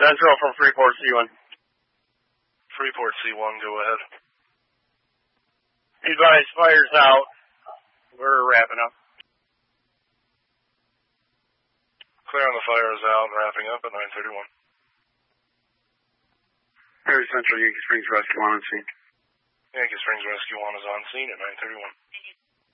Central from Freeport C1. Freeport C1, go ahead. Advise, fire's out. We're wrapping up. Clear on the fire is out and wrapping up at 9:31. Harry Central, Yankee Springs Rescue 1 on scene. Yankee Springs Rescue 1 is on scene at 9:31.